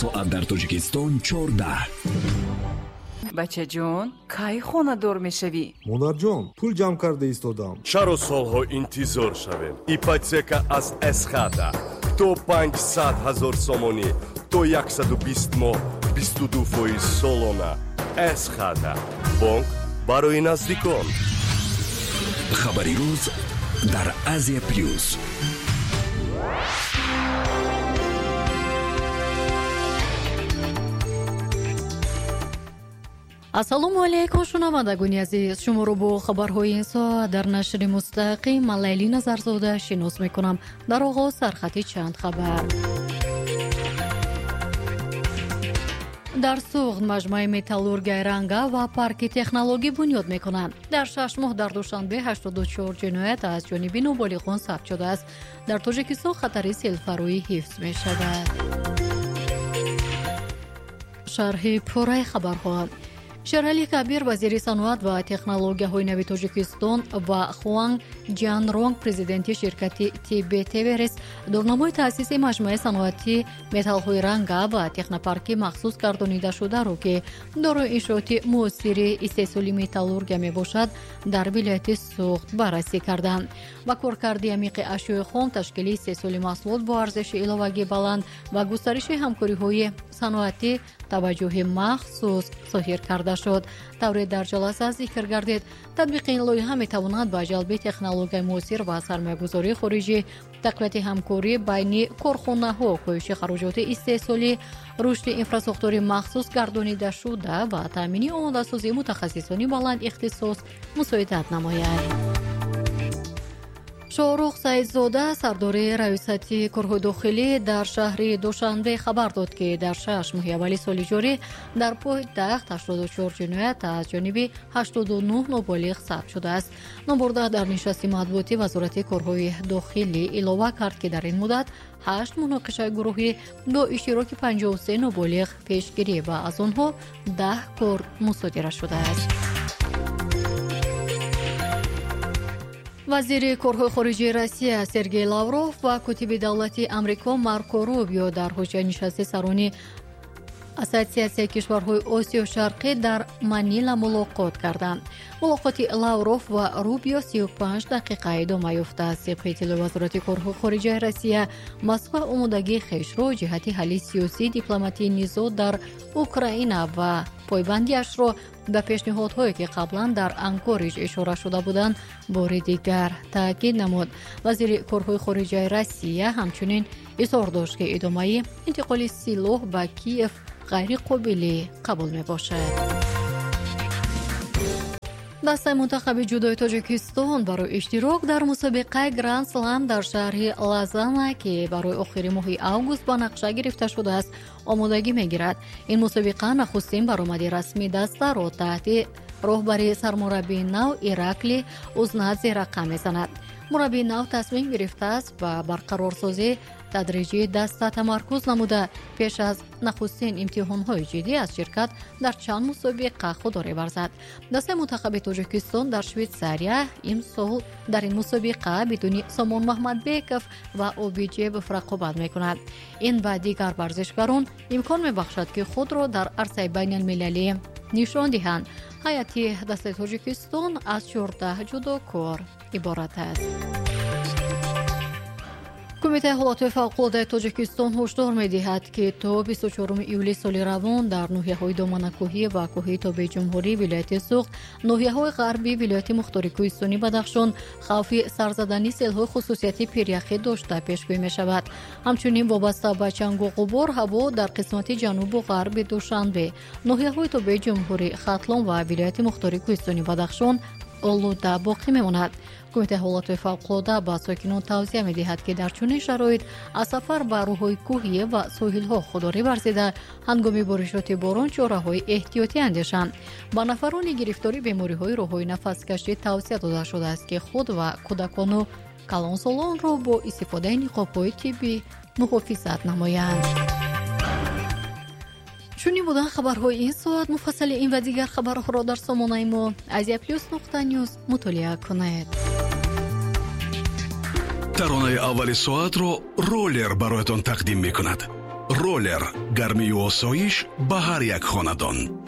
соат дар Тоҷикистон 14. бача ҷон, кай хонадор мешавӣ? монарҷон, пул ҷамъ карда истодам. чаро солҳо интизор шавем? ипотека аз эсхата то 500 000 сомонӣ то 120 моҳ 22% солона. эсхата бонк барои наздикон. хабари рӯз дар Азия плюс. ассалому алайкум шунавандагони азиз, шуморо бо хабарҳои ин соат дар нашри мустақим ман Лайли Назарзода шинос мекунам. дар оғоз сархати чанд хабар. дар суғд маҷмӯи металлургияи ранга ва парки технологӣ бунёд мекунанд. дар 6 моҳ дар душанбе 84 ҷиноят аз ҷониби ноболиғон сабт шудааст. дар Тоҷикистон хатари селфароӣ ҳифз мешавад. шарҳи пурраи хабарҳо. Шерали Кабир, вазири саноат ва технологияҳои нави Тоҷикистон ва Хуанг Ҷанронг, президенти ширкати Тибет Эверес, дурномаи таъсиси маҷмӯаи саноати металлҳои ранга ва технопарки махсус гардонидашударо ки дорои иншооти муосири истеҳсоли металлургия мебошад, дар вилояти Суғд баррасӣ карданд. Ба коркарди амиқи ашёи хом, ташкили истеҳсоли маҳсулот бо арзиши иловагӣ баланд ва густариши ҳамкориҳои саноатӣ таваҷҷӯҳи махсус зоҳир карда шуд. тавре дар ҷаласа зикр гардид, татбиқи ин лоиҳа метавонад ба ҷалби технологияи муосир ва сармоягузории хориҷӣ, тақвияти ҳамкорӣ байни корхонаҳо, коҳиши хароҷоти истеҳсолӣ, рушди инфраструктураи махсус гардонидашуда ва таъмини омодасозии мутахассисони баланд ихтисос мусоидат намояд. Шоҳрух Саидзода, сардори раёсати корҳои дохилӣ дар шаҳри Душанбе хабар дод ки дар 6 моҳи аввали соли ҷорӣ дар пойтахт 84 ҷиноят аз ҷониби 89 ноболиғ сабт шудааст. Номбурда дар нишасти матбуотӣ вазорати корҳои дохилӣ илова кард ки дар ин муддат 8 муноқишаи гурӯҳӣ бо иштироки 53 ноболиғ пешгирӣ ва аз онҳо 10 кор мусодира шудааст. вазири корҳои хориҷии Россия Сергей Лавров ва котиби давлати Амрико Марко Рубио дар ҳуҷраи нишасти сарони Ассоатсиясияи кишварҳои Осиё Шарқӣ дар Манила мулоқот карданд. мулоқоти Лавров ва Рубио 35 дақиқа идома ёфтааст. сибқи иттилои вазорати корҳои хориҷияи Россия, Москва омодагии хешро ҷиҳати ҳалли сиёсии дипломатии низоъ дар Украина ва пойбандиашро ба пешниҳодҳое ки қаблан дар Анкоридж ишора шуда буданд бори дигар таъкид намуд. вазири корҳои хориҷияи Россия ҳамчунин изҳор дошт ки идомаи интиқоли силоҳ ба Киев ғайриқобили қабул мебошад. дастаи мунтахаби ҷудои Тоҷикистон барои иштирок дар мусобиқаи Гранд Слам дар шаҳри Лозанна ки барои охири моҳи август ба нақша гирифта шудааст, омодагӣ мегирад. ин мусобиқа нахустин баромади расмии дастаро таҳти роҳбари сармураббии нав Иракли Узнадзе рақам мезанад. мураббии нав тасмим гирифтааст ба барқарорсозии тадриҷии даста тамаркуз намуда пеш аз нахустин имтиҳонҳои ҷиддӣ аз ширкат дар чанд мусобиқа худорӣ варзад. дастаи мунтахаби Тоҷикистон дар Швейтсария имсол дар ин мусобиқа бидуни Сомон Маҳмадбеков ва Обиҷебов рақобат мекунад. ин ба дигар варзишгарон имкон мебахшад ки худро дар арсаи байналмилалӣ нишон диҳанд. ҳайати дастаи Тоҷикистон аз 14 ҷудокор иборат аст. кумитаи ҳолатҳои фавқулоддаи Тоҷикистон ҳушдор медиҳад ки то 24 июли соли равон дар ноҳияҳои Доманакӯҳӣ ва кӯҳии Тобиҷумҳурӣ вилояти Суғд, ноҳияҳои ғарбии вилояти Мухтори Кӯҳистони Бадахшон хавфи сарзадани селҳои хусусияти пиряхӣ дошта пешгӯӣ мешавад. ҳамчунин вобаста ба чангу ғубор ҳаво дар қисмати ҷанубу ғарби Душанбе, ноҳияҳои Тобиҷумҳурӣ, Хатлон ва вилояти Мухтори Кӯҳистони Бадахшон олуда боқӣ мемонад. кумитаи ҳолатҳои фавқулодда ба сокинон тавзеҳ медиҳад ки дар чунин шароит аз сафар ба рӯҳҳои кӯҳӣ ва соҳилҳо худорӣ варзида ҳангоми боришоти борон чораҳои эҳтиётӣ андешанд. ба нафарони гирифтори бемориҳои роҳҳои нафаскашӣ тавсия дода шудааст ки худ ва кӯдакону калонсолонро бо истифодаи ниқобҳои тиббӣ муҳофизат намоянд. чунин буданд хабарҳои ин соат. муфассали ин ва дигар хабарҳоро дар сомонаи мо aziaplus.news мутолиа кунед. таронаи аввали соатро ролер бароятон тақдим мекунад. ролер гармию осоиш ба ҳар як хонадон.